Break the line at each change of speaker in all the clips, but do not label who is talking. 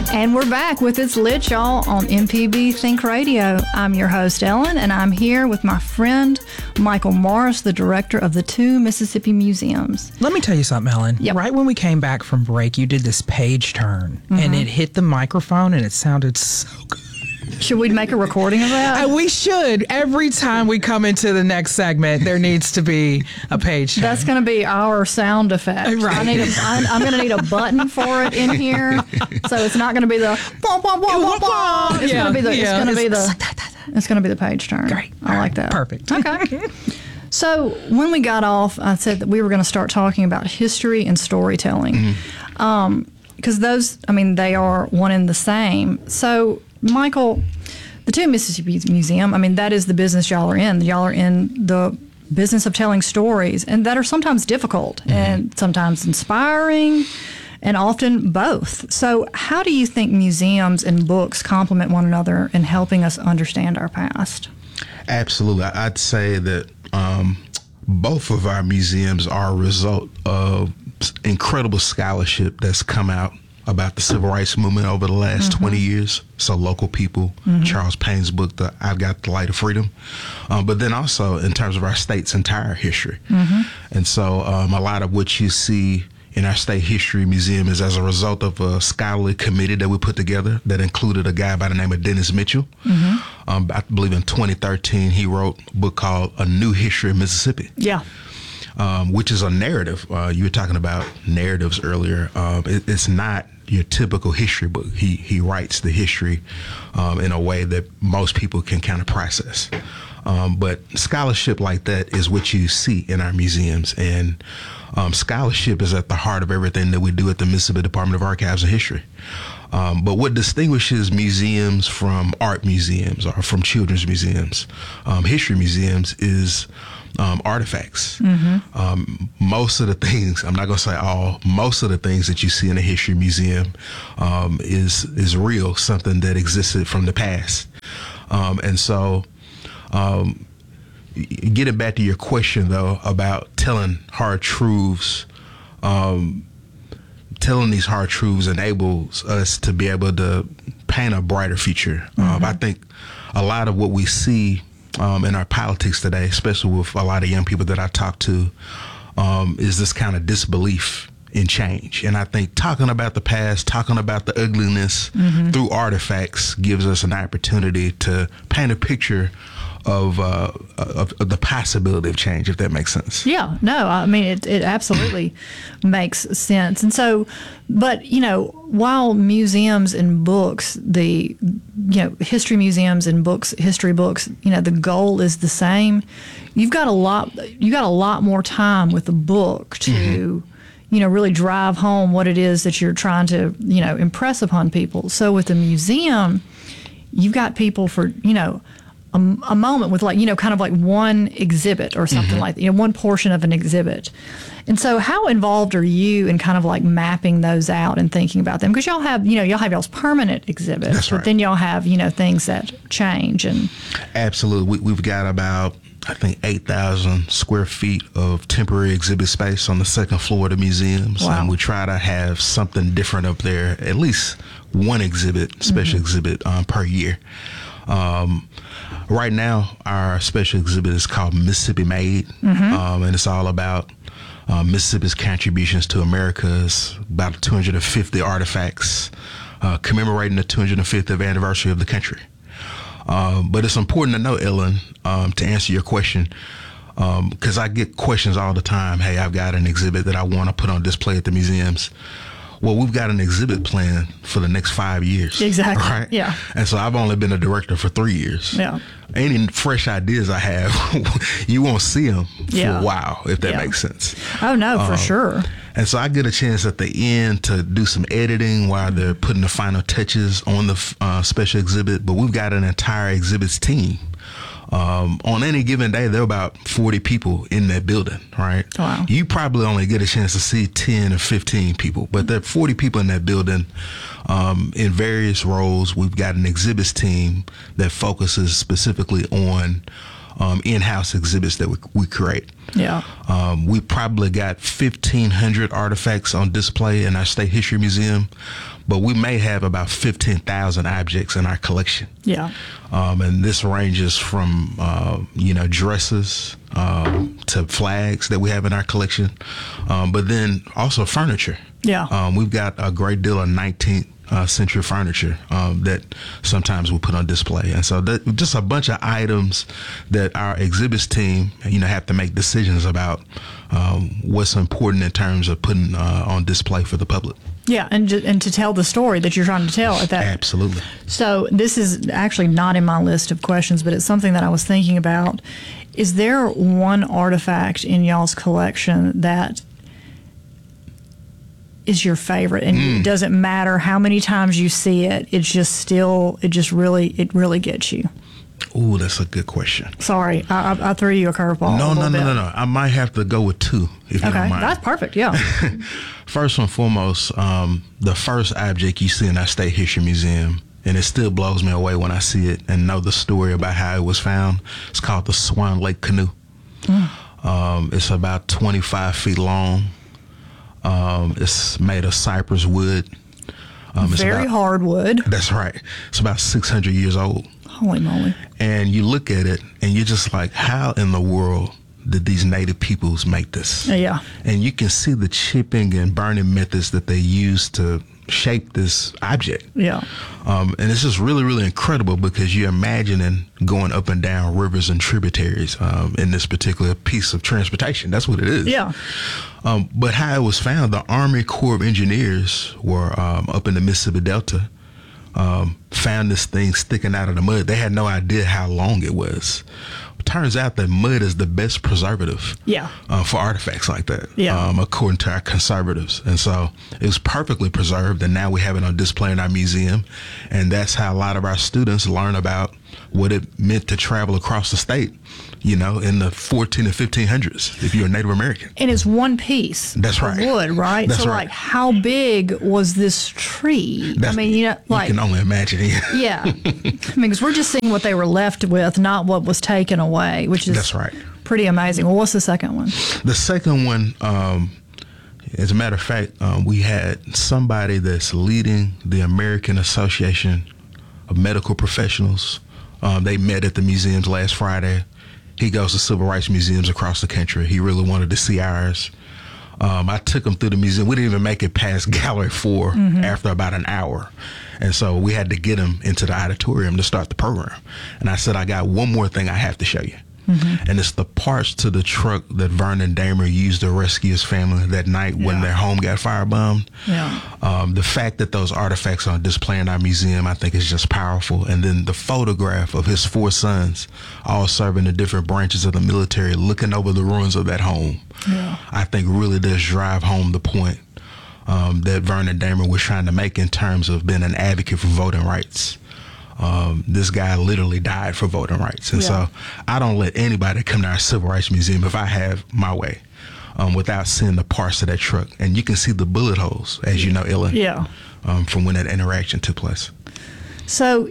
And we're back with It's Lit, y'all, on MPB Think Radio. I'm your host, Ellen, and I'm here with my friend, Michael Morris, the director of the two Mississippi museums.
Let me tell you something, Ellen.
Yep.
Right when we came back from break, you did this page turn, and it hit the microphone, and it sounded so good.
Should we make a recording of that?
We should. Every time we come into the next segment, there needs to be a page turn.
That's going to be our sound effect.
Right.
I'm going to need a button for it in here, so it's not going to be the wah, wah, wah, wah, wah. It's going to be the it's going to be the page turn.
Great.
I like that.
Perfect.
Okay. So when we got off, I said that we were going to start talking about history and storytelling, because those, I mean, they are one and the same. So, Michael, the two Mississippi Museum, I mean, that is the business y'all are in. Y'all are in the business of telling stories, and that are sometimes difficult and sometimes inspiring, and often both. So how do you think museums and books complement one another in helping us understand our past?
Absolutely. I'd say that both of our museums are a result of incredible scholarship that's come out about the civil rights movement over the last 20 years. So local people, Charles Payne's book, I've Got the Light of Freedom. But then also in terms of our state's entire history. And so a lot of what you see in our State History Museum is as a result of a scholarly committee that we put together that included a guy by the name of Dennis Mitchell. I believe in 2013, he wrote a book called A New History of Mississippi.
Yeah.
Which is a narrative. You were talking about narratives earlier. It's not your typical history book. He writes the history in a way that most people can kind of process. But scholarship like that is what you see in our museums. And scholarship is at the heart of everything that we do at the Mississippi Department of Archives and History. But what distinguishes museums from art museums or from children's museums, history museums, is artifacts. Most of the things, I'm not going to say all, most of the things that you see in a history museum is real, something that existed from the past. And so getting back to your question, though, about telling hard truths, telling these hard truths enables us to be able to paint a brighter future. I think a lot of what we see in our politics today, especially with a lot of young people that I talk to, is this kind of disbelief in change. And I think talking about the past, talking about the ugliness through artifacts gives us an opportunity to paint a picture of the possibility of change, if that makes sense.
Yeah, no, I mean, it absolutely makes sense. And so, but, you know, while museums and books, history museums and books, history books, you know, the goal is the same, you got a lot more time with the book to, you know, really drive home what it is that you're trying to, you know, impress upon people. So with a museum, you've got people for, you know, a moment with, like, you know, kind of like one exhibit or something like that, you know, one portion of an exhibit. And so how involved are you in kind of like mapping those out and thinking about them? Because y'all have y'all's permanent exhibits.
That's right.
But then y'all have, you know, things that change. And
absolutely. We've got about, I think, 8,000 square feet of temporary exhibit space on the second floor of the museums.
Wow.
And we try to have something different up there, at least one exhibit, special exhibit per year. Right now, our special exhibit is called Mississippi Made, and it's all about Mississippi's contributions to America's about 250 artifacts commemorating the 250th anniversary of the country. But it's important to know, Ellen, to answer your question, because I get questions all the time. Hey, I've got an exhibit that I want to put on display at the museums. Well, we've got an exhibit plan for the next 5 years.
Exactly.
Right?
Yeah.
And so I've only been a director for 3 years.
Yeah.
Any fresh ideas I have, you won't see them for a while, if that makes sense.
Oh, no, for sure.
And so I get a chance at the end to do some editing while they're putting the final touches on the special exhibit. But we've got an entire exhibits team. On any given day, there are about 40 people in that building, right?
Wow.
You probably only get a chance to see 10 or 15 people, but there are 40 people in that building in various roles. We've got an exhibits team that focuses specifically on in-house exhibits that we create.
Yeah.
We probably got 1,500 artifacts on display in our State History Museum, but we may have about 15,000 objects in our collection.
Yeah.
And this ranges from, dresses to flags that we have in our collection, but then also furniture.
Yeah.
We've got a great deal of 19th century furniture that sometimes we put on display. And so just a bunch of items that our exhibits team, have to make decisions about what's important in terms of putting on display for the public.
Yeah, and to tell the story that you're trying to tell at that.
Absolutely.
So this is actually not in my list of questions, but it's something that I was thinking about. Is there one artifact in y'all's collection that is your favorite, and it doesn't matter how many times you see it, it really gets you?
Ooh, that's a good question.
Sorry, I threw you a curveball.
No. I might have to go with two, if you don't mind.
That's perfect, yeah.
First and foremost, the first object you see in our State History Museum, and it still blows me away when I see it and know the story about how it was found. It's called the Swan Lake Canoe. It's about 25 feet long. It's made of cypress wood.
Very hard wood.
That's right. It's about 600 years old.
Holy moly.
And you look at it and you're just like, how in the world did these native peoples make this?
Yeah.
And you can see the chipping and burning methods that they used to shape this object.
Yeah.
And it's just really, really incredible because you're imagining going up and down rivers and tributaries in this particular piece of transportation. That's what it is.
Yeah.
But how it was found, the Army Corps of Engineers were up in the Mississippi Delta, found this thing sticking out of the mud. They had no idea how long it was. Turns out that mud is the best preservative for artifacts like that, according to our conservatives. And so it was perfectly preserved, and now we have it on display in our museum. And that's how a lot of our students learn about what it meant to travel across the state, in the 14 and 1500s, if you're a Native American.
And it's one piece
of
wood, right?
That's
so,
right.
How big was this tree?
You can only imagine.
Yeah. Because we're just seeing what they were left with, not what was taken away, which is
that's right.
Pretty amazing. Well, what's the second one?
The second one, as a matter of fact, we had somebody that's leading the American Association of Medical Professionals. They met at the museums last Friday. He goes to civil rights museums across the country. He really wanted to see ours. I took him through the museum. We didn't even make it past Gallery 4 after about an hour. And so we had to get him into the auditorium to start the program. And I said, I got one more thing I have to show you. And it's the parts to the truck that Vernon Dahmer used to rescue his family that night when their home got firebombed. The fact that those artifacts are on display in our museum, I think, is just powerful. And then the photograph of his 4 sons, all serving in different branches of the military, looking over the ruins of that home, I think really does drive home the point that Vernon Dahmer was trying to make in terms of being an advocate for voting rights. This guy literally died for voting rights. And so I don't let anybody come to our Civil Rights Museum if I have my way without seeing the parts of that truck. And you can see the bullet holes, as you know, Ellen, from when that interaction took place.
So,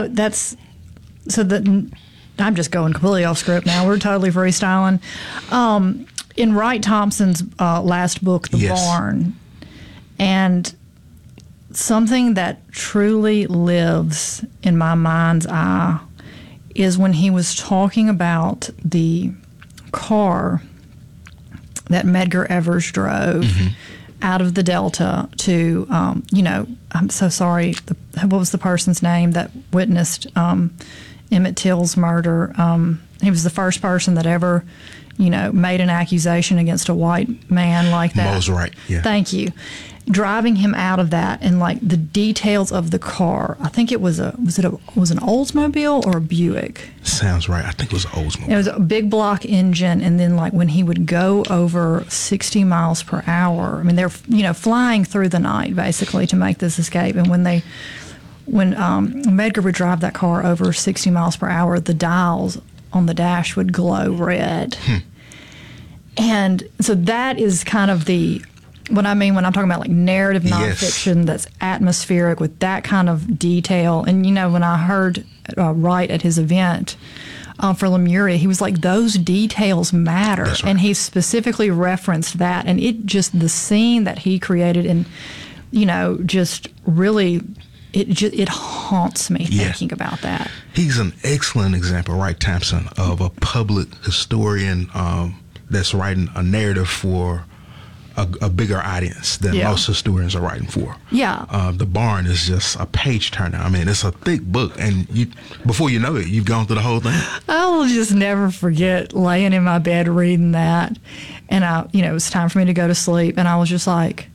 I'm just going completely off script now. We're totally freestyling. In Wright Thompson's last book, The Barn, and something that truly lives in my mind's eye is when he was talking about the car that Medgar Evers drove out of the Delta to, I'm so sorry, what was the person's name that witnessed Emmett Till's murder? He was the first person that ever, made an accusation against a white man like that.
Mo's right, yeah.
Thank you. Driving him out of that and the details of the car. I think it was an Oldsmobile or a Buick.
Sounds right. I think it was an Oldsmobile.
It was a big block engine, and then when he would go over 60 miles per hour. I mean, they're flying through the night basically to make this escape. And when Medgar would drive that car over 60 miles per hour, the dials on the dash would glow red. And so that is kind of what I mean when I'm talking about narrative nonfiction that's atmospheric with that kind of detail. And when I heard Wright at his event for Lemuria, he was like, those details matter.
That's right.
And he specifically referenced that. And it just, the scene that he created and, just really, it haunts me thinking about that.
He's an excellent example, Wright Thompson, of a public historian that's writing a narrative for a bigger audience than most historians are writing for.
Yeah.
The Barn is just a page turner. I mean, it's a thick book, and before you know it, you've gone through the whole thing.
I will just never forget laying in my bed reading that, and it was time for me to go to sleep, and I was just like,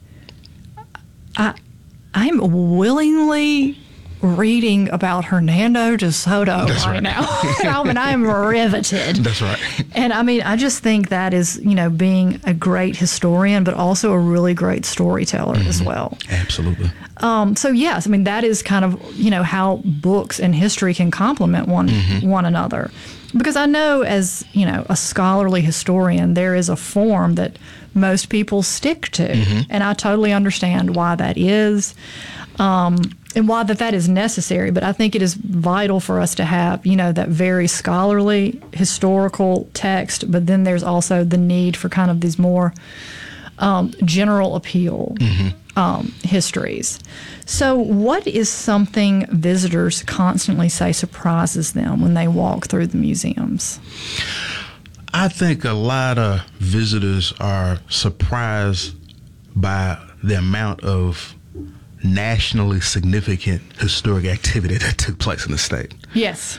I'm willingly reading about Hernando de Soto right now. I am riveted.
That's right.
And I just think that is, being a great historian, but also a really great storyteller as well.
Absolutely.
So yes, that is kind of, how books and history can complement one another. Because I know as, a scholarly historian, there is a form that most people stick to. And I totally understand why that is. And why that is necessary, but I think it is vital for us to have, that very scholarly historical text, but then there's also the need for kind of these more general appeal histories. So what is something visitors constantly say surprises them when they walk through the museums?
I think a lot of visitors are surprised by the amount of nationally significant historic activity that took place in the state.
Yes.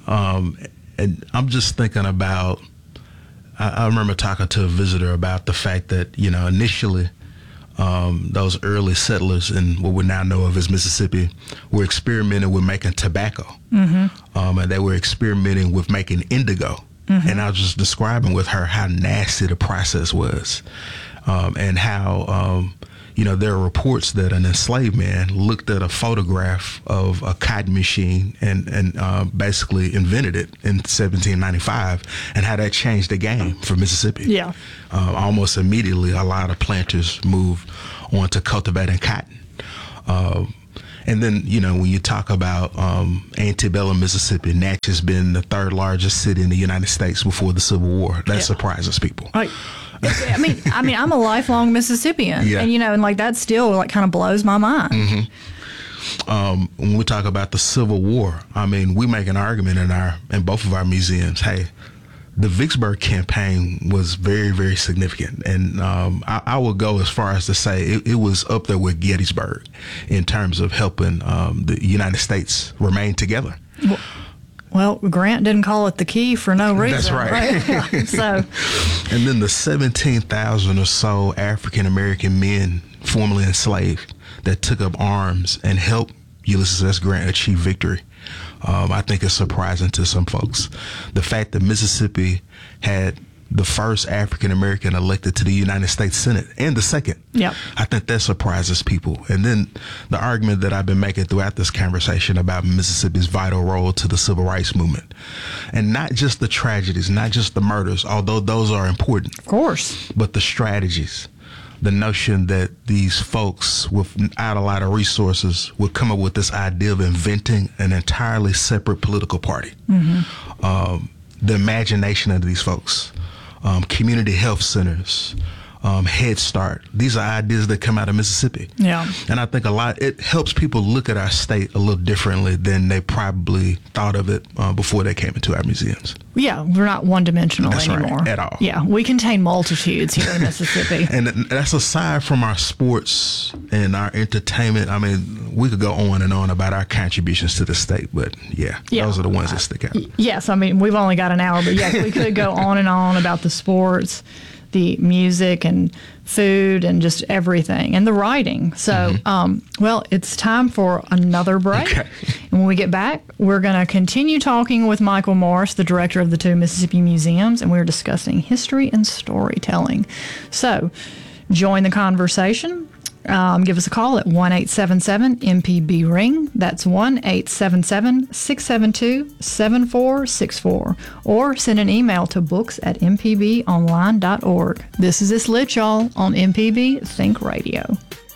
And I'm just thinking about, I remember talking to a visitor about the fact that, initially those early settlers in what we now know of as Mississippi were experimenting with making tobacco. And they were experimenting with making indigo. And I was just describing with her how nasty the process was, and how there are reports that an enslaved man looked at a photograph of a cotton machine and basically invented it in 1795, and how that changed the game for Mississippi.
Yeah.
Almost immediately, a lot of planters moved on to cultivating cotton. And then, when you talk about antebellum Mississippi, Natchez been the third largest city in the United States before the Civil War. That surprises people.
Right. I'm a lifelong Mississippian, and that still kind of blows my mind.
When we talk about the Civil War, we make an argument in both of our museums. Hey, the Vicksburg campaign was very, very significant, and I would go as far as to say it was up there with Gettysburg in terms of helping the United States remain together.
Well, Grant didn't call it the key for no reason.
That's right.
Yeah, so,
and then the 17,000 or so African American men formerly enslaved that took up arms and helped Ulysses S. Grant achieve victory, I think is surprising to some folks. The fact that Mississippi had the first African American elected to the United States Senate and the second.
Yep.
I think that surprises people. And then the argument that I've been making throughout this conversation about Mississippi's vital role to the civil rights movement, and not just the tragedies, not just the murders, although those are important.
Of course.
But the strategies, the notion that these folks without a lot of resources would come up with this idea of inventing an entirely separate political party. The imagination of these folks, community health centers, Head Start. These are ideas that come out of Mississippi.
Yeah.
And I think it helps people look at our state a little differently than they probably thought of it before they came into our museums.
Yeah, we're not one-dimensional anymore.
Right, at all.
Yeah, we contain multitudes here in Mississippi.
And that's aside from our sports and our entertainment. We could go on and on about our contributions to the state, but those are the ones that stick out.
Yes, we've only got an hour, but yes, we could go on and on about the sports, the music and food and just everything, and the writing. So, well, it's time for another break.
Okay.
And when we get back, we're going to continue talking with Michael Morris, the director of the two Mississippi Museums, and we're discussing history and storytelling. So, join the conversation. Give us a call at 1-877-MPB-RING. That's 1-877-672-7464. Or send an email to books@mpbonline.org. This is This Lit, y'all, on MPB Think Radio.